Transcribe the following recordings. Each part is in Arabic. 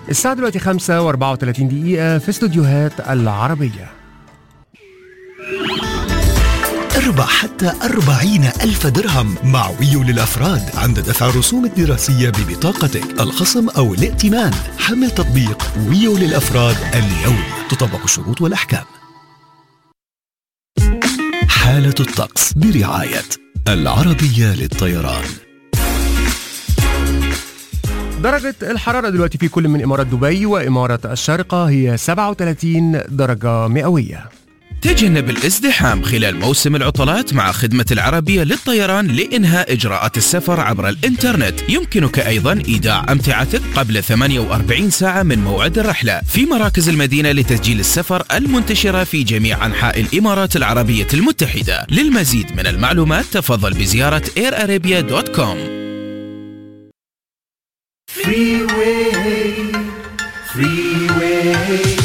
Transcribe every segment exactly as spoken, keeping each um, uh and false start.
الساعة دلوقتي خمسة واربعة وثلاثين دقيقة في استوديوهات العربية. اربح حتى أربعين ألف درهم مع ويو للأفراد عند دفع الرسوم الدراسية ببطاقتك، الخصم أو الائتمان. حمل تطبيق ويو للأفراد اليوم، تطبق الشروط والأحكام. حالة الطقس برعاية العربية للطيران. درجة الحرارة دلوقتي في كل من إمارة دبي وإمارة الشارقة هي سبعة وثلاثين درجة مئوية. تجنب الازدحام خلال موسم العطلات مع خدمة العربية للطيران لإنهاء إجراءات السفر عبر الإنترنت. يمكنك أيضا إيداع أمتعتك قبل ثمانية وأربعين ساعة من موعد الرحلة في مراكز المدينة لتسجيل السفر المنتشرة في جميع أنحاء الإمارات العربية المتحدة. للمزيد من المعلومات تفضل بزيارة اير ارابيا دوت كوم. Freeway, freeway.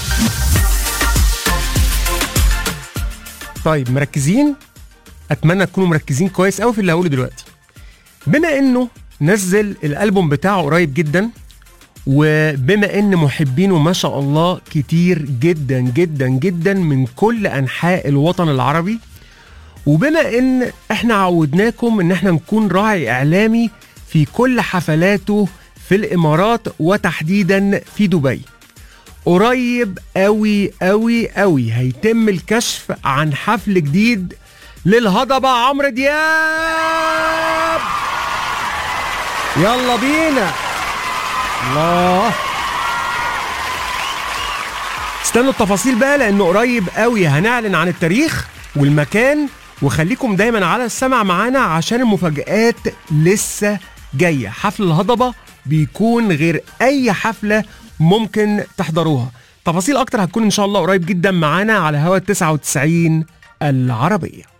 طيب مركزين؟ اتمنى تكونوا مركزين كويس قوي في اللي هقوله دلوقتي. بما انه نزل الالبوم بتاعه قريب جدا، وبما ان محبينه ما شاء الله كتير جدا جدا جدا من كل انحاء الوطن العربي، وبما ان احنا عودناكم ان احنا نكون راعي اعلامي في كل حفلاته في الامارات وتحديدا في دبي، قريب قوي قوي قوي هيتم الكشف عن حفل جديد للهضبة عمرو دياب. يلا بينا. الله، استنوا التفاصيل بقى لانه قريب قوي هنعلن عن التاريخ والمكان، وخليكم دايما على السمع معانا عشان المفاجآت لسه جاية. حفل الهضبة بيكون غير اي حفلة ممكن تحضروها. تفاصيل اكتر هتكون ان شاء الله قريب جدا معانا على هوا تسعة وتسعين العربية.